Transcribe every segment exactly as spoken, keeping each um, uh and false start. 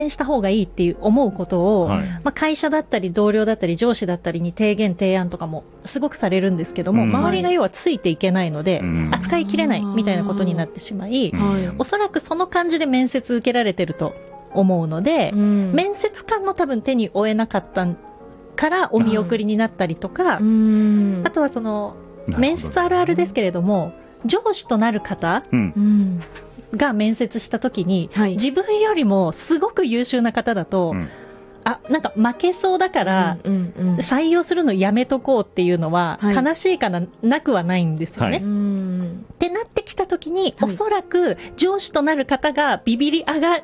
した方がいいっていう思うことを、はい、まあ、会社だったり同僚だったり上司だったりに提言提案とかもすごくされるんですけども、うん、周りが要はついていけないので、うん、扱いきれないみたいなことになってしまい、うん、おそらくその感じで面接受けられてると思うので、うん、面接官の多分手に負えなかったからお見送りになったりとか、うん、あとはその面接あるあるですけれども、上司となる方、うんが面接した時に、はい、自分よりもすごく優秀な方だと、うん、あ、なんか負けそうだから、うんうんうん、採用するのやめとこうっていうのは、はい、悲しいかな、なくはないんですよね。はい、ってなってきた時に、はい、おそらく上司となる方がビビり上がって、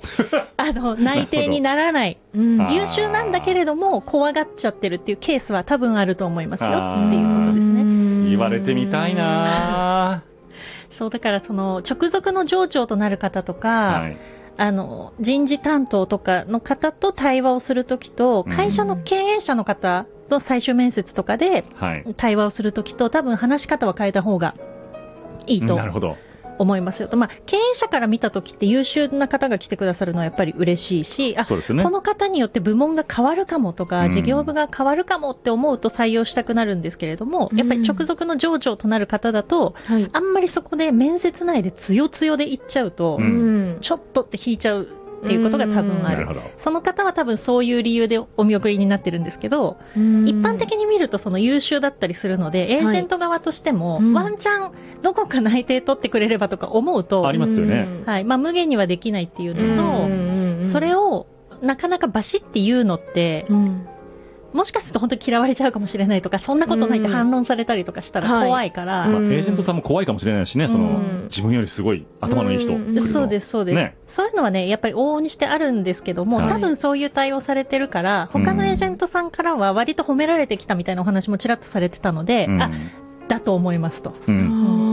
あの、内定にならない。優秀なんだけれども、怖がっちゃってるっていうケースは多分あると思いますよっていうことですね。 言われてみたいなそう、だからその直属の上長となる方とか、はい、あの人事担当とかの方と対話をするときと、会社の経営者の方と最終面接とかで対話をするときと、多分話し方は変えた方がいいと思いますよと。まあ、経営者から見たときって優秀な方が来てくださるのはやっぱり嬉しいし、あ、そうですね、この方によって部門が変わるかもとか、うん、事業部が変わるかもって思うと採用したくなるんですけれども、うん、やっぱり直属の上長となる方だと、はい、あんまりそこで面接内でつよつよで言っちゃうと、うん、ちょっとって引いちゃうっていうことが多分ある。その方は多分そういう理由でお見送りになってるんですけど、一般的に見るとその優秀だったりするので、エージェント側としても、はい、ワンチャンどこか内定取ってくれればとか思うと、 ありますよね。 はい。まあ無限にはできないっていうのと、それをなかなかバシって言うのって、うん、もしかすると本当に嫌われちゃうかもしれないとか、そんなことないって反論されたりとかしたら怖いから、 はい、まあ、エージェントさんも怖いかもしれないしね、その自分よりすごい頭のいい人、 そうですそうです、ね、そういうのはねやっぱり往々にしてあるんですけども、はい、多分そういう対応されてるから他のエージェントさんからは割と褒められてきたみたいなお話もちらっとされてたので、うん、あ、だと思いますと、 うん、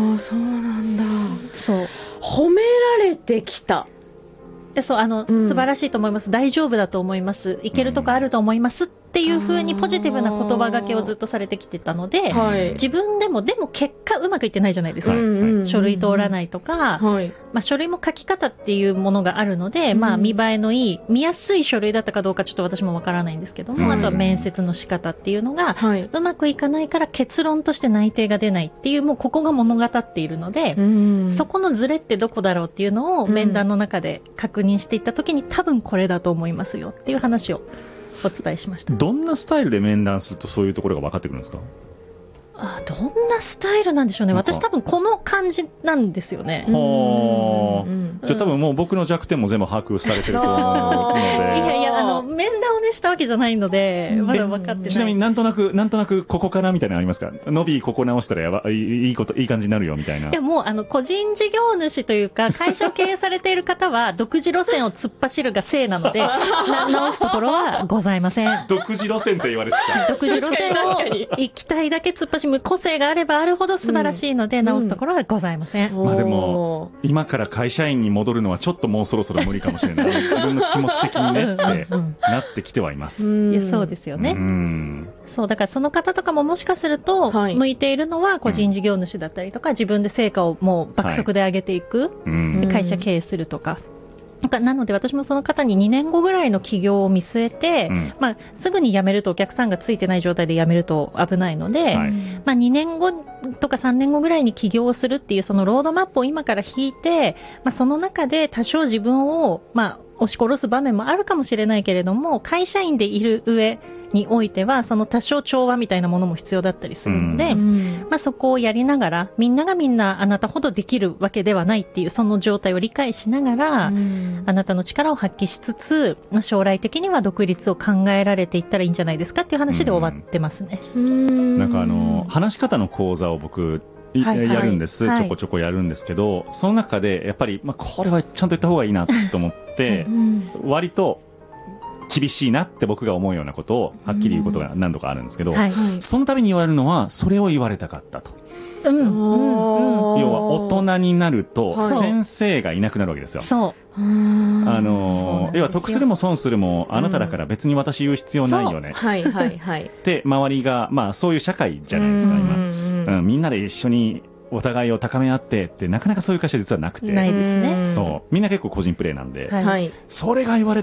ああそうなんだ。そう褒められてきた、 そう、あの、うん、素晴らしいと思います。大丈夫だと思います。いけるとこあると思いますっていう風にポジティブな言葉がけをずっとされてきてたので、はい、自分でも、でも結果うまくいってないじゃないですか。はい、書類通らないとか、はい、まあ書類も書き方っていうものがあるので、うん、まあ見栄えのいい、見やすい書類だったかどうかちょっと私もわからないんですけども、うん、あとは面接の仕方っていうのが、はい、うまくいかないから結論として内定が出ないっていう、もうここが物語っているので、うん、そこのズレってどこだろうっていうのを面談の中で確認していったときに、多分これだと思いますよっていう話をお伝えしました。 どんなスタイルで面談するとそういうところが分かってくるんですか？ あ、どんなスタイルなんでしょうね。私多分この感じなんですよね。 はあ、うん、じゃあ多分もう僕の弱点も全部把握されてると思うので。いやいや、あの面談をねしたわけじゃないのでまだ分かってない。 ちなみになんとなくなんとなくここかなみたいなのありますか？伸びここ直したらやばいいこといい感じになるよみたいな。 いやもうあの個人事業主というか会社を経営されている方は独自路線を突っ走るが正なのでな直すところはございません。 独自路線と言われてた。 独自路線を行きたいだけ突っ走る個性があればあるほど素晴らしいので、うん、直すところはございません。 まあでも今から会社員に戻るのはちょっともうそろそろ無理かもしれない。自分の気持ち的にねってなってきてはいます。 いやそうですよね。うん、そうだからその方とかももしかすると、はい、向いているのは個人事業主だったりとか、うん、自分で成果をもう爆速で上げていく、はい、で会社経営するとか。なので私もその方ににねんごぐらいの起業を見据えて、うんまあ、すぐに辞めるとお客さんがついてない状態で辞めると危ないので、はいまあ、にねんごとかさんねんごぐらいに起業をするっていうそのロードマップを今から引いて、まあ、その中で多少自分を、まあ、押し殺す場面もあるかもしれないけれども、会社員でいる上においてはその多少調和みたいなものも必要だったりするので、うんまあ、そこをやりながらみんながみんなあなたほどできるわけではないっていうその状態を理解しながら、うん、あなたの力を発揮しつつ将来的には独立を考えられていったらいいんじゃないですかっていう話で終わってますね。 うん、なんかあの話し方の講座を僕はいはい、やるんです、はい、ちょこちょこやるんですけど、その中でやっぱり、まあ、これはちゃんと言った方がいいなと思ってうん割と厳しいなって僕が思うようなことをはっきり言うことが何度かあるんですけど、うんはい、その度に言われるのはそれを言われたかったと、うんうん、要は大人になると先生がいなくなるわけですよ。そうあの要は得するも損するもあなただから別に私言う必要ないよね、うん、はいはいはいで周りが、まあ、そういう社会じゃないですか今、うんうん、みんなで一緒にお互いを高め合ってってなかなかそういう会社実はなくて。 ないですね。 そう。みんな結構個人プレーなんで。 はい。 それが言われ